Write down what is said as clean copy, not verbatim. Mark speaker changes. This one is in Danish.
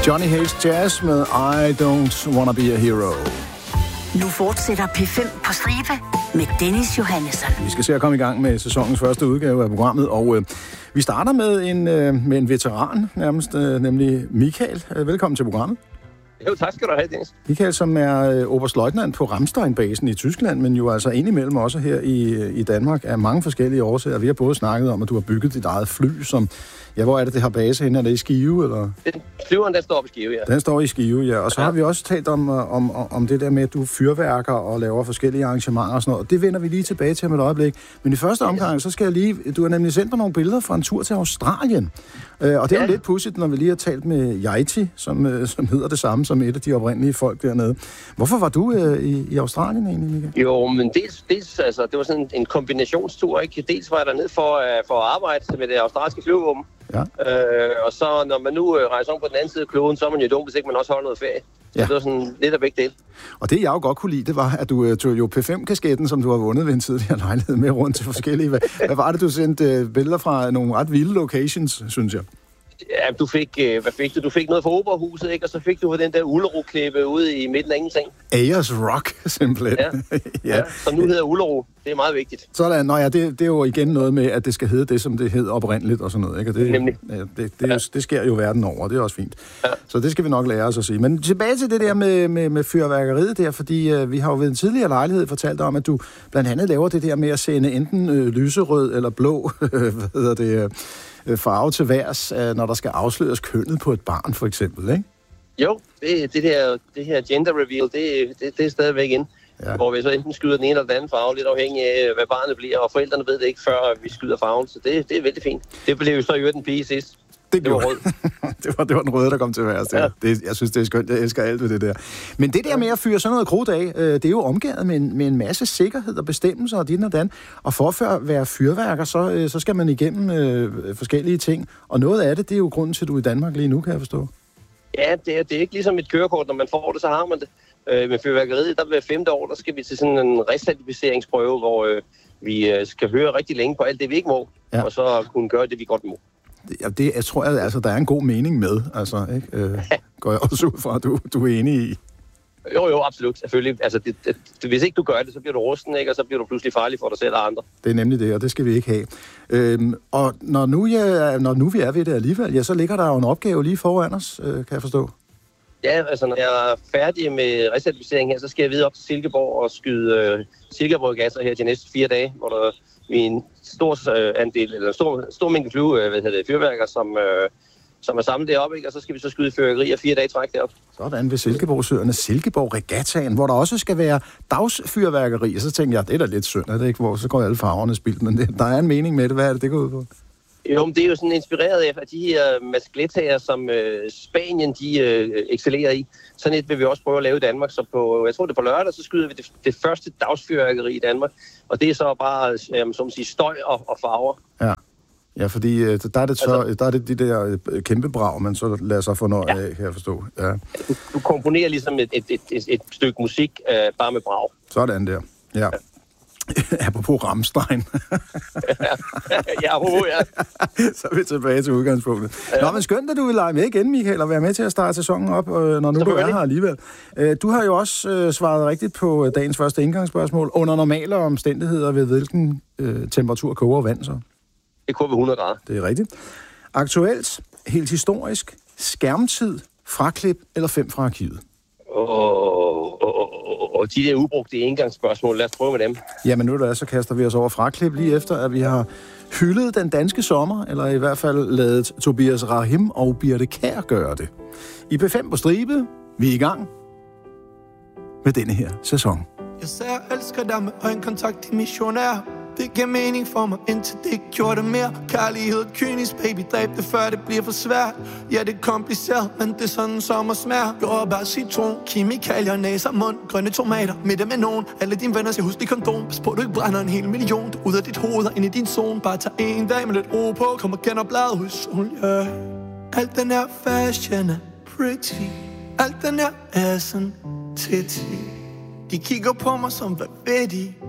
Speaker 1: Johnny Hayes Jazz med I Don't Wanna Be a Hero.
Speaker 2: Nu fortsætter P5 på stribe med Dennis Johannesson.
Speaker 1: Vi skal se at komme i gang med sæsonens første udgave af programmet, og vi starter med en veteran nærmest, nemlig Michael. Velkommen til programmet.
Speaker 3: Jo, tak skal du have, Dennis.
Speaker 1: Michael, som er oberstløjtnant på Ramstein-basen i Tyskland, men jo altså indimellem også her i Danmark af mange forskellige årsager. Vi har både snakket om, at du har bygget dit eget fly, som... Ja, hvor er det har base henne? Er det i Skive, eller?
Speaker 3: Flyveren, den står oppe i Skive, ja.
Speaker 1: Den står i Skive, ja. Og så har vi også talt om det der med, at du fyrværker og laver forskellige arrangementer og sådan noget. Det vender vi lige tilbage til med et øjeblik. Men i første omgang, så skal jeg lige... Du har nemlig sendt mig nogle billeder fra en tur til Australien. Og det er jo lidt pudsigt, når vi lige har talt med Yaiti, som hedder det samme som et af de oprindelige folk dernede. Hvorfor var du i Australien egentlig, Michael?
Speaker 3: Jo, men dels altså, det var sådan en kombinationstur, ikke? Dels var jeg dernede for at arbejde med det australske flyvevåben. Ja. Og så når man nu rejser om på den anden side af kloden, så er man jo dum, hvis ikke man også holder noget ferie. Så det var sådan lidt af begge dele. Og
Speaker 1: det jeg jo godt kunne lide, det var, at du tog jo P5-kasketten, som du har vundet ved en tidligere lejlighed med rundt til forskellige... Hvad var det, du sendte billeder fra nogle ret vilde locations, synes jeg?
Speaker 3: Ja, du fik, hvad fik du? Du fik noget fra Operahuset, ikke? Og så fik du den der Ullerup-klippe ude i midten af ingenting.
Speaker 1: Ayers Rock, simpelthen.
Speaker 3: Ja, som nu hedder Ullerup. Det er meget vigtigt.
Speaker 1: Sådan, det er jo igen noget med, at det skal hedde det, som det hed oprindeligt og sådan noget, ikke? Og det,
Speaker 3: nemlig.
Speaker 1: Det sker jo verden over, det er også fint. Ja. Så det skal vi nok lære os at sige. Men tilbage til det der med fyrværkeriet der, fordi vi har jo ved en tidligere lejlighed fortalt om, at du blandt andet laver det der med at sende enten lyserød eller blå, farve til værs, når der skal afsløres kønnet på et barn, for eksempel, ikke?
Speaker 3: Jo, det her gender reveal, det er stadigvæk inde. Ja. Hvor vi så enten skyder den ene eller den anden farve, lidt afhængig af, hvad barnet bliver, og forældrene ved det ikke, før vi skyder farven, så det er vældig fint. Det blev jo så i den pige sidst. Det var rød.
Speaker 1: det var den røde, der kom til værst. Ja. Jeg synes, det er skønt. Jeg elsker alt ved det der. Men det der med at fyre sådan noget krudt af, det er jo omgivet med en masse sikkerhed og bestemmelser og dit og dan. Og for at være fyrværker, så skal man igennem forskellige ting. Og noget af det er jo grunden til, at du er i Danmark lige nu, kan jeg forstå. Ja,
Speaker 3: det er ikke ligesom et kørekort. Når man får det, så har man det. Med fyrværkeriet, der ved 5. år, der skal vi til sådan en recertificeringsprøve, hvor vi skal høre rigtig længe på alt det, vi ikke må, og så kunne gøre det, vi godt må.
Speaker 1: Jeg tror, altså, der er en god mening med, altså, ikke? Går jeg også ud fra, at du er enig i?
Speaker 3: Jo, absolut, selvfølgelig. Altså, hvis ikke du gør det, så bliver du rusten, ikke? Og så bliver du pludselig farlig for dig selv og andre.
Speaker 1: Det er nemlig det, og det skal vi ikke have. Og når nu vi er ved det alligevel, ja, så ligger der jo en opgave lige foran os, kan jeg forstå.
Speaker 3: Ja, altså når jeg er færdig med recertificering her, så skal jeg videre op til Silkeborg og skyde Silkeborg-gasser her de næste 4 dage, hvor der er en stor andel, eller stor mængde fyrværker, som er samlet deroppe, ikke? Og så skal vi så skyde fyrværkerier 4 dage træk deroppe.
Speaker 1: Sådan ved Silkeborgsøerne, Silkeborg-regattaen, hvor der også skal være dagsfyrværkeri. Og så tænkte jeg, det er da lidt synd, er det ikke? Hvor så går alle farverne spildt, men der er en mening med det. Hvad er det går ud på?
Speaker 3: Jo, men det er jo sådan inspireret af de her maskletager, som Spanien de excellerer i. Sådan et vil vi også prøve at lave i Danmark. Så jeg tror det er på lørdag, så skyder vi det første dagsfyrværkeri i Danmark. Og det er så bare, som siger, støj og farver.
Speaker 1: Ja, fordi der er det de der kæmpe brag, man så lader sig få noget af, kan jeg forstå. Ja.
Speaker 3: Du komponerer ligesom et stykke musik bare med brag.
Speaker 1: Sådan der, ja. Apropos Ramstein.
Speaker 3: Ja.
Speaker 1: Så er vi tilbage til udgangspunktet. Nå, men skønt, at du vil lege med igen, Michael, og være med til at starte sæsonen op, når nu du er her alligevel. Du har jo også svaret rigtigt på dagens første indgangsspørgsmål. Under normale omstændigheder, ved hvilken temperatur koger vand så?
Speaker 3: Det koger ved 100 grader.
Speaker 1: Det er rigtigt. Aktuelt, helt historisk, skærmtid, fraklip eller 5 fra arkivet?
Speaker 3: Og de der ubrugte indgangsspørgsmål, lad os prøve med dem.
Speaker 1: Jamen nu så kaster vi os over fraklip lige efter, at vi har hyldet den danske sommer, eller i hvert fald ladet Tobias Rahim og Birte Kjær gøre det. I P5 på stribe, vi er i gang med denne her sæson.
Speaker 4: Jeg sagde, jeg elsker dig med øjenkontakt i missionær. Det giver mening for mig, indtil det ikke gjorde det mere. Kærlighed, kynisk, baby, dræb det før det bliver for svært. Ja, det er kompliceret, men det er sådan sommer smager. Jordbær, citron, kemikalier, næser, mund, grønne tomater. Midte med nogen, alle dine venner skal huske dit kondom. Pas på, du ikke brænder en hel million. Du ud af dit hoved og ind i din zone. Bare tag en dag med lidt ro på. Kom og genoplade hos sol, yeah. Alt den her fashion er pretty. Alt den her er sådan titty. De kigger på mig som, hvad ved de?